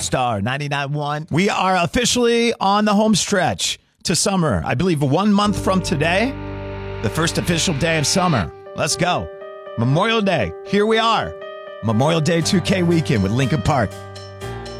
Star 99.1. We are officially on the home stretch to summer. I believe 1 month from today, the first official day of summer. Let's go. Memorial Day. Here we are. Memorial Day 2K weekend with Lincoln Park.